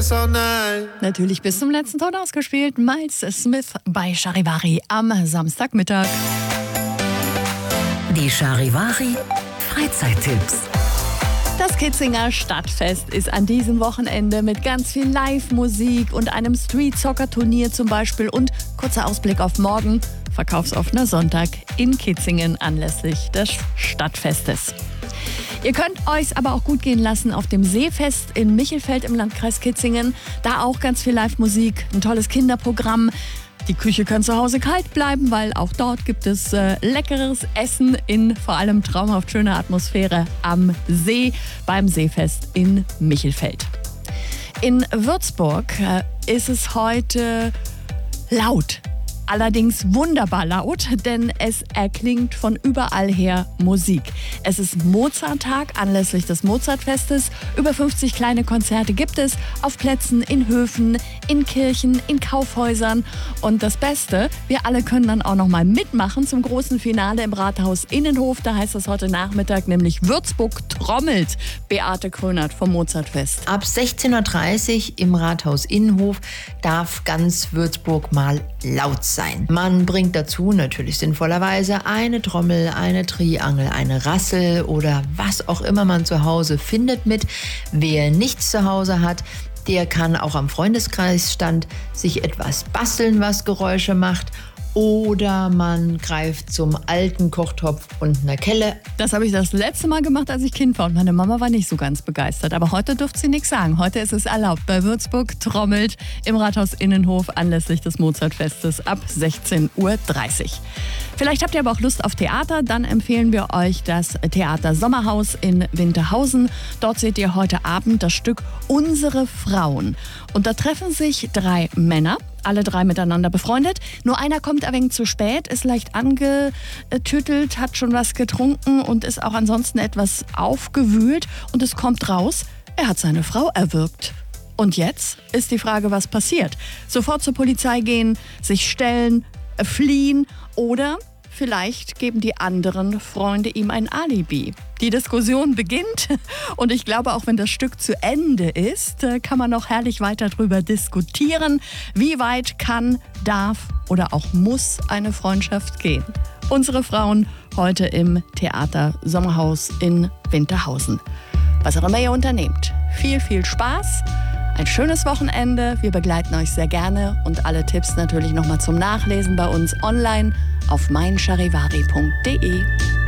dance all night. Natürlich bis zum letzten Ton ausgespielt. Miles Smith bei Charivari am Samstagmittag. Die Charivari Freizeittipps. Das Kitzinger Stadtfest ist an diesem Wochenende mit ganz viel Live-Musik und einem Street-Soccer-Turnier zum Beispiel und kurzer Ausblick auf morgen, verkaufsoffener Sonntag in Kitzingen anlässlich des Stadtfestes. Ihr könnt euch aber auch gut gehen lassen auf dem Seefest in Michelfeld im Landkreis Kitzingen. Da auch ganz viel Live-Musik, ein tolles Kinderprogramm. Die Küche kann zu Hause kalt bleiben, weil auch dort gibt es leckeres Essen in vor allem traumhaft schöner Atmosphäre am See beim Seefest in Michelfeld. In Würzburg ist es heute laut. Allerdings wunderbar laut, denn es erklingt von überall her Musik. Es ist Mozarttag anlässlich des Mozartfestes. Über 50 kleine Konzerte gibt es auf Plätzen, in Höfen, in Kirchen, in Kaufhäusern. Und das Beste, wir alle können dann auch noch mal mitmachen zum großen Finale im Rathaus Innenhof. Da heißt es heute Nachmittag nämlich Würzburg trommelt. Beate Krönert vom Mozartfest. Ab 16.30 Uhr im Rathaus Innenhof darf ganz Würzburg mal laut sein. Man bringt dazu natürlich sinnvollerweise eine Trommel, eine Triangel, eine Rassel oder was auch immer man zu Hause findet mit. Wer nichts zu Hause hat, der kann auch am Freundeskreisstand sich etwas basteln, was Geräusche macht. Oder man greift zum alten Kochtopf und einer Kelle. Das habe ich das letzte Mal gemacht, als ich Kind war. Und meine Mama war nicht so ganz begeistert. Aber heute durfte sie nichts sagen. Heute ist es erlaubt. Bei Würzburg trommelt im Rathaus Innenhof anlässlich des Mozartfestes ab 16.30 Uhr. Vielleicht habt ihr aber auch Lust auf Theater. Dann empfehlen wir euch das Theater Sommerhaus in Winterhausen. Dort seht ihr heute Abend das Stück Unsere Frauen. Und da treffen sich 3 Männer. Alle 3 miteinander befreundet. Nur einer kommt ein wenig zu spät, ist leicht angetüttelt, hat schon was getrunken und ist auch ansonsten etwas aufgewühlt. Und es kommt raus, er hat seine Frau erwürgt. Und jetzt ist die Frage, was passiert? Sofort zur Polizei gehen, sich stellen, fliehen oder vielleicht geben die anderen Freunde ihm ein Alibi. Die Diskussion beginnt und ich glaube, auch wenn das Stück zu Ende ist, kann man noch herrlich weiter drüber diskutieren. Wie weit kann, darf oder auch muss eine Freundschaft gehen? Unsere Frauen heute im Theater Sommerhaus in Winterhausen. Was auch immer ihr unternehmt, viel, viel Spaß. Ein schönes Wochenende. Wir begleiten euch sehr gerne und alle Tipps natürlich nochmal zum Nachlesen bei uns online auf meincharivari.de.